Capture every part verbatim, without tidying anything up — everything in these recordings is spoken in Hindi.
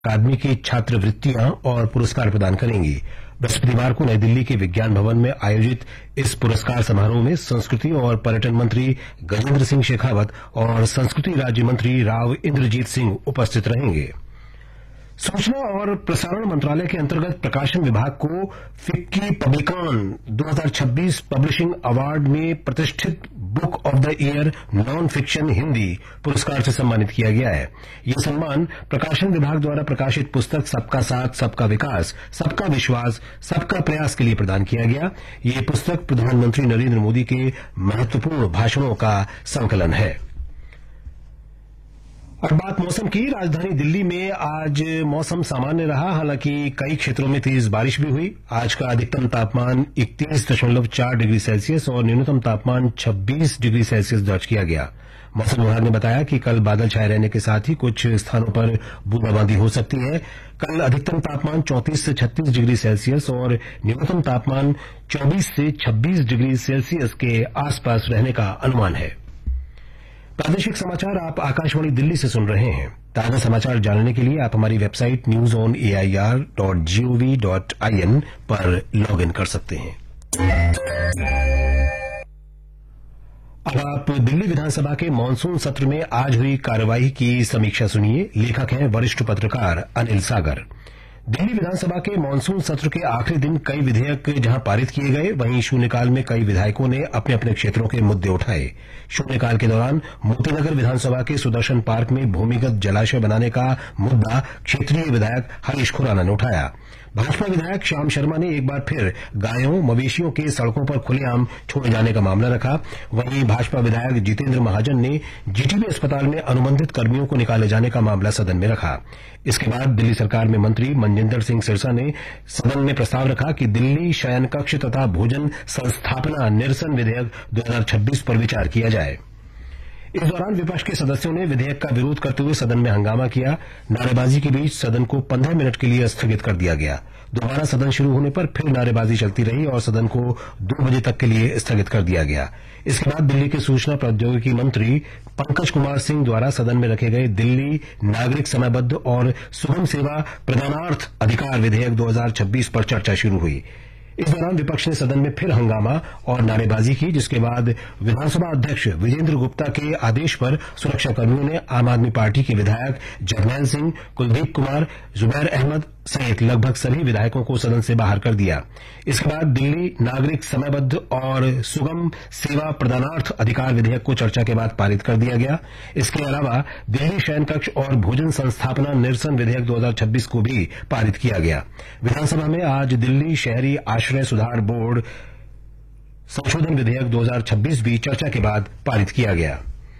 अकादमी की छात्रवृत्तियां और पुरस्कार प्रदान करेंगी। बृहस्पतिवार को नई दिल्ली के विज्ञान भवन में आयोजित इस पुरस्कार समारोह में संस्कृति और पर्यटन मंत्री गजेंद्र सिंह शेखावत और संस्कृति राज्य मंत्री राव इंद्रजीत सिंह उपस्थित रहेंगे। सूचना और प्रसारण मंत्रालय के अंतर्गत प्रकाशन विभाग को फिक्की पब्लिकॉन दो हज़ार छब्बीस पब्लिशिंग अवार्ड में प्रतिष्ठित book of the year non fiction Hindi पुरस्कार से सम्मानित किया गया है। यह सम्मान प्रकाशन विभाग द्वारा प्रकाशित पुस्तक सबका साथ सबका विकास सबका विश्वास सबका प्रयास के लिए प्रदान किया गया। यह पुस्तक प्रधानमंत्री नरेंद्र मोदी के महत्वपूर्ण भाषणों का संकलन है। और बात मौसम की। राजधानी दिल्ली में आज मौसम सामान्य रहा, हालांकि कई क्षेत्रों में तेज बारिश भी हुई। आज का अधिकतम तापमान इकतीस दशमलव चार डिग्री सेल्सियस और न्यूनतम तापमान छब्बीस डिग्री सेल्सियस दर्ज किया गया। मौसम विभाग ने बताया कि कल बादल छाए रहने के साथ ही कुछ स्थानों पर बूंदाबांदी हो सकती है। कल अधिकतम तापमान चौंतीस से छत्तीस डिग्री सेल्सियस और न्यूनतम तापमान चौबीस से छब्बीस डिग्री सेल्सियस के आसपास रहने का अनुमान है। प्रादेशिक समाचार आप आकाशवाणी दिल्ली से सुन रहे हैं। ताजा समाचार जानने के लिए आप हमारी website news on A I R dot gov dot I N पर लॉग इन कर सकते हैं। अब आप दिल्ली विधानसभा के मानसून सत्र में आज हुई कार्यवाही की समीक्षा सुनिए। लेखक हैं वरिष्ठ पत्रकार अनिल सागर। दिल्ली विधानसभा के मानसून सत्र के आखिरी दिन कई विधेयक जहां पारित किए गए, वहीं शून्यकाल में कई विधायकों ने अपने अपने क्षेत्रों के मुद्दे उठाए। शून्यकाल के दौरान मोतीनगर विधानसभा के सुदर्शन पार्क में भूमिगत जलाशय बनाने का मुद्दा क्षेत्रीय विधायक हरीश खुराना ने उठाया। भाजपा विधायक श्याम शर्मा ने एक बार फिर गायों मवेशियों के सड़कों पर खुलेआम छोड़े जाने का मामला रखा। वहीं भाजपा विधायक जितेंद्र महाजन ने जीटीबी अस्पताल में अनुबंधित कर्मियों को निकाले जाने का मामला सदन में रखा। इसके बाद दिल्ली सरकार में मंत्री मनजिंदर सिंह सिरसा ने सदन में प्रस्ताव रखा कि दिल्ली शयन कक्ष तथा भोजन संस्थापना निरसन विधेयक दो हज़ार छब्बीस पर विचार किया जाए। इस दौरान विपक्ष के सदस्यों ने विधेयक का विरोध करते हुए सदन में हंगामा किया। नारेबाजी के बीच सदन को पंद्रह मिनट के लिए स्थगित कर दिया गया। दोबारा सदन शुरू होने पर फिर नारेबाजी चलती रही और सदन को दो बजे तक के लिए स्थगित कर दिया गया। इसके बाद दिल्ली के सूचना प्रौद्योगिकी मंत्री पंकज कुमार सिंह द्वारा सदन में रखे गए दिल्ली नागरिक समयबद्ध और सुगम सेवा प्रदानार्थ अधिकार विधेयक दो हज़ार छब्बीस पर चर्चा शुरू हुई। इस दौरान विपक्ष ने सदन में फिर हंगामा और नारेबाजी की, जिसके बाद विधानसभा अध्यक्ष विजेंद्र गुप्ता के आदेश पर सुरक्षाकर्मियों ने आम आदमी पार्टी के विधायक जरनैल सिंह, कुलदीप कुमार, जुबैर अहमद सहित लगभग सभी विधायकों को सदन से बाहर कर दिया। इसके बाद दिल्ली नागरिक समयबद्ध और सुगम सेवा प्रदानार्थ अधिकार विधेयक को चर्चा के बाद पारित कर दिया गया। इसके अलावा दिल्ली शयन कक्ष और भोजन संस्थापना निरसन विधेयक दो हज़ार छब्बीस को भी पारित किया गया। विधानसभा में आज दिल्ली शहरी आश्रय सुधार बोर्ड संशोधन विधेयक दो हज़ार छब्बीस भी चर्चा के बाद पारित किया गया।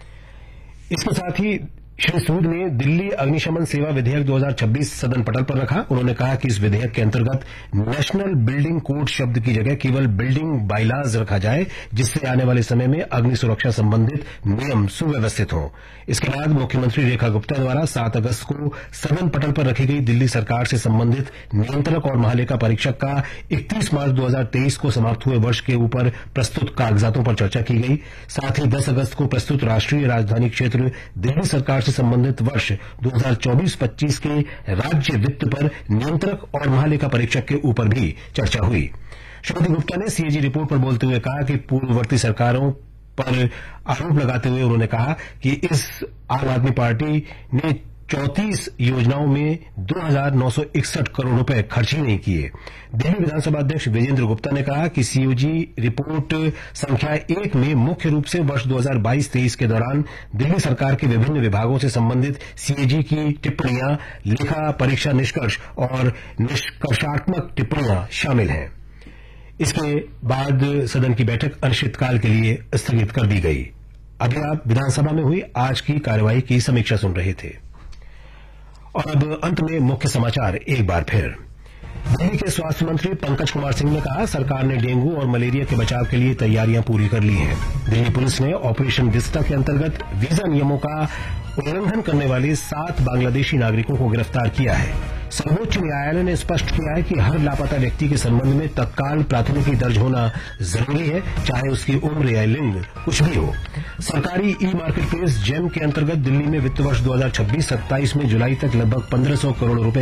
इसके साथ ही श्री सूद ने दिल्ली अग्निशमन सेवा विधेयक दो हज़ार छब्बीस सदन पटल पर रखा। उन्होंने कहा कि इस विधेयक के अंतर्गत नेशनल बिल्डिंग कोड शब्द की जगह केवल बिल्डिंग बाइलाज रखा जाए, जिससे आने वाले समय में अग्नि सुरक्षा संबंधित नियम सुव्यवस्थित हों। इसके बाद मुख्यमंत्री रेखा गुप्ता द्वारा सात अगस्त को सदन पटल पर रखी गई दिल्ली सरकार से संबंधित नियंत्रक और महालेखा परीक्षक का इकतीस मार्च दो हज़ार तेईस को समाप्त हुए वर्ष के ऊपर प्रस्तुत कागजातों पर चर्चा की गई। साथ ही दस अगस्त को प्रस्तुत राष्ट्रीय राजधानी क्षेत्र दिल्ली सरकार से संबंधित वर्ष दो हज़ार चौबीस पच्चीस के राज्य वित्त पर नियंत्रक और महालेखा परीक्षक के ऊपर भी चर्चा हुई। श्रीमती गुप्ता ने सीएजी रिपोर्ट पर बोलते हुए कहा कि पूर्ववर्ती सरकारों पर आरोप लगाते हुए उन्होंने कहा कि इस आम आदमी पार्टी ने चौंतीस योजनाओं में दो हज़ार नौ सौ इकसठ करोड़ रुपए खर्च ही नहीं किए। दिल्ली विधानसभा अध्यक्ष विजेंद्र गुप्ता ने कहा कि सीओजी रिपोर्ट संख्या एक में मुख्य रूप से वर्ष दो हज़ार बाईस तेईस के दौरान दिल्ली सरकार के विभिन्न विभागों से संबंधित सीएजी की टिप्पणियां, लेखा परीक्षा निष्कर्ष और निष्कर्षात्मक टिप्पणियां शामिल हैं। इसके बाद सदन की बैठक अनिश्चितकाल के लिए स्थगित कर दी गई। अभी आप विधानसभा में हुई आज की कार्यवाही की समीक्षा सुन रहे थे। और अब अंत में मुख्य समाचार एक बार फिर। दिल्ली के स्वास्थ्य मंत्री पंकज कुमार सिंह ने कहा, सरकार ने डेंगू और मलेरिया के बचाव के लिए तैयारियां पूरी कर ली हैं। दिल्ली पुलिस ने ऑपरेशन विस्टा के अंतर्गत वीजा नियमों का उल्लंघन करने वाले सात बांग्लादेशी नागरिकों को गिरफ्तार किया है। सर्वोच्च न्यायालय ने स्पष्ट किया है कि हर लापता व्यक्ति के संबंध में तत्काल प्राथमिकी दर्ज होना जरूरी है, चाहे उसकी उम्र या लिंग कुछ भी हो। सरकारी ई मार्केट प्लेस जेम के अंतर्गत दिल्ली में वित्त वर्ष दो हज़ार छब्बीस सत्ताईस में जुलाई तक लगभग पंद्रह सौ करोड़ रुपए